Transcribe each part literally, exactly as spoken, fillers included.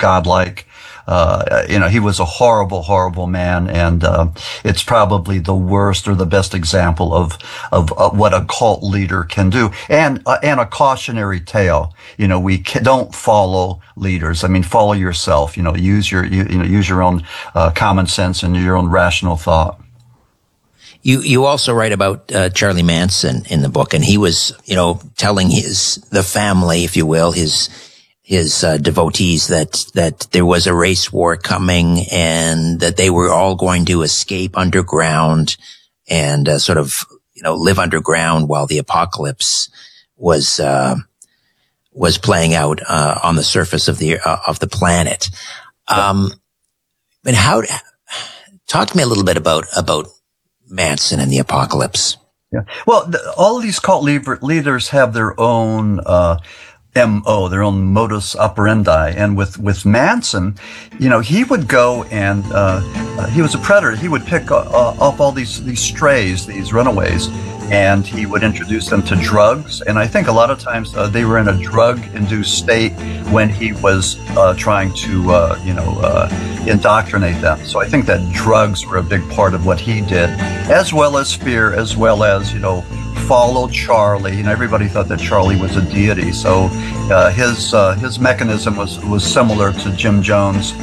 godlike. Uh, you know, he was a horrible, horrible man, and uh, it's probably the worst or the best example of of uh, what a cult leader can do, and uh, and a cautionary tale. You know, we ca- don't follow leaders. I mean, follow yourself. You know, use your you, you know use your own uh, common sense and your own rational thought. You you also write about uh, Charlie Manson in the book, and he was, you know, telling his the family, if you will, his his uh, devotees that that there was a race war coming, and that they were all going to escape underground and uh, sort of, you know, live underground while the apocalypse was uh, was playing out uh, on the surface of the uh, of the planet. Um, but how? Talk to me a little bit about about. Manson and the apocalypse. Yeah. Well, the, all of these cult leader, leaders have their own uh, M O, their own modus operandi. And with, with Manson, you know, he would go and uh, uh, he was a predator. He would pick uh, up all these these strays, these runaways, and he would introduce them to drugs. And I think a lot of times uh, they were in a drug-induced state when he was uh, trying to, uh, you know, uh, indoctrinate them. So I think that drugs were a big part of what he did, as well as fear, as well as, you know, follow Charlie. You know, everybody thought that Charlie was a deity. So uh, his uh, his mechanism was, was similar to Jim Jones.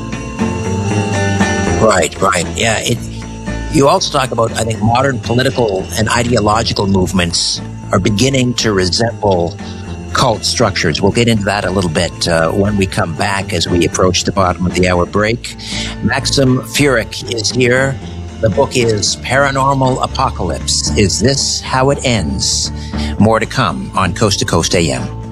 Right, right. Yeah, it... You also talk about, I think, modern political and ideological movements are beginning to resemble cult structures. We'll get into that a little bit uh, when we come back as we approach the bottom of the hour break. Maxim Furyk is here. The book is Paranormal Apocalypse. Is This How It Ends? More to come on Coast to Coast A M.